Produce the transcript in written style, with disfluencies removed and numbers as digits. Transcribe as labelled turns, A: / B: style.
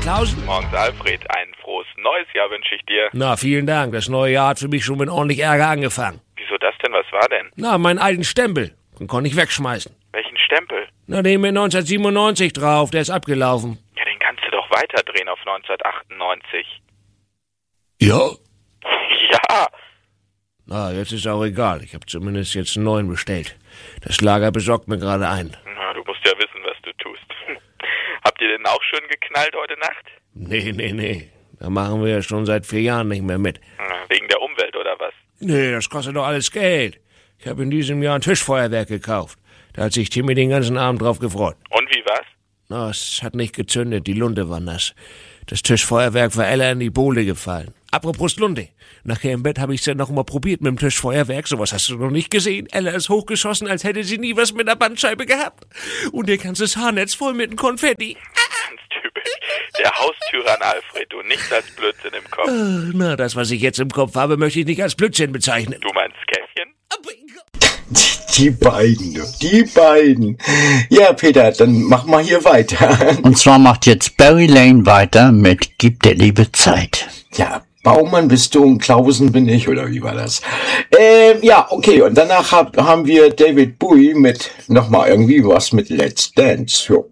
A: Klausen.
B: Morgens, Alfred. Ein frohes neues Jahr wünsche ich dir.
A: Na, vielen Dank. Das neue Jahr hat für mich schon mit ordentlich Ärger angefangen.
B: Wieso das denn? Was war denn?
A: Na, meinen alten Stempel. Den konnte ich wegschmeißen.
B: Welchen Stempel?
A: Na, den mit 1997 drauf. Der ist abgelaufen.
B: Ja, den kannst du doch weiterdrehen auf 1998.
A: Ja?
B: Ja.
A: Na, jetzt ist auch egal. Ich habe zumindest jetzt einen neuen bestellt. Das Lager besorgt mir gerade einen.
B: Na, du musst ja wissen, was du tust. Habt ihr denn auch schön geknallt heute Nacht?
A: Nee. Da machen wir ja schon seit 4 Jahren nicht mehr mit.
B: Wegen der Umwelt oder was?
A: Nee, das kostet doch alles Geld. Ich habe in diesem Jahr ein Tischfeuerwerk gekauft. Da hat sich Timmy den ganzen Abend drauf gefreut.
B: Und wie war's?
A: Na, es hat nicht gezündet, die Lunte war nass. Das Tischfeuerwerk war Ella in die Bohle gefallen. Apropos Lunte. Nachher im Bett habe ich es ja noch mal probiert mit dem Tischfeuerwerk. Sowas hast du noch nicht gesehen. Ella ist hochgeschossen, als hätte sie nie was mit der Bandscheibe gehabt. Und ihr ganzes Haarnetz voll mit dem Konfetti.
B: Ganz typisch. Der Haustyrann Alfred, du nichts als Blödsinn im Kopf.
A: Na, das, was ich jetzt im Kopf habe, möchte ich nicht als Blödsinn bezeichnen.
B: Du meinst Käffchen?
C: Die beiden. Ja, Peter, dann mach mal hier weiter.
D: Und zwar macht jetzt Barry Lane weiter mit Gib der Liebe Zeit.
C: Ja, Baumann bist du und Klausen bin ich, oder wie war das? Ja, okay, und danach haben wir David Bowie mit nochmal irgendwie was mit Let's Dance. Jo.